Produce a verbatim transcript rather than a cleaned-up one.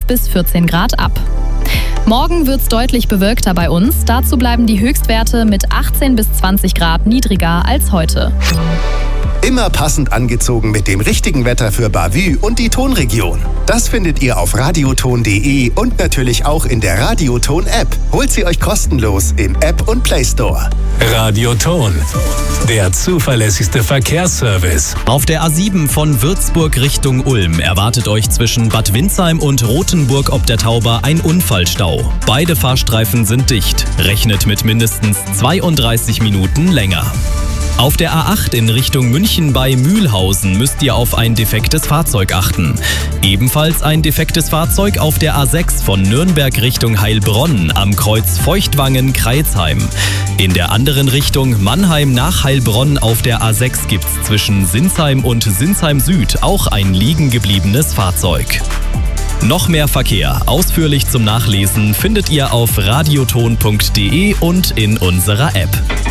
bis vierzehn Grad ab. Morgen wird's deutlich bewölkter bei uns. Dazu bleiben die Höchstwerte mit achtzehn bis zwanzig Grad niedriger als heute. Immer passend angezogen mit dem richtigen Wetter für Bavü und die Tonregion. Das findet ihr auf radioton punkt de und natürlich auch in der Radioton-App. Holt sie euch kostenlos im App und Play Store. Radioton, der zuverlässigste Verkehrsservice. Auf der A sieben von Würzburg Richtung Ulm erwartet euch zwischen Bad Windsheim und Rothenburg ob der Tauber ein Unfallstau. Beide Fahrstreifen sind dicht. Rechnet mit mindestens zweiunddreißig Minuten länger. Auf der A acht in Richtung München bei Mühlhausen müsst ihr auf ein defektes Fahrzeug achten. Ebenfalls ein defektes Fahrzeug auf der A sechs von Nürnberg Richtung Heilbronn am Kreuz Feuchtwangen-Kreilsheim. In der anderen Richtung Mannheim nach Heilbronn auf der A sechs gibt's zwischen Sinsheim und Sinsheim Süd auch ein liegen gebliebenes Fahrzeug. Noch mehr Verkehr, ausführlich zum Nachlesen, findet ihr auf radioton punkt de und in unserer App.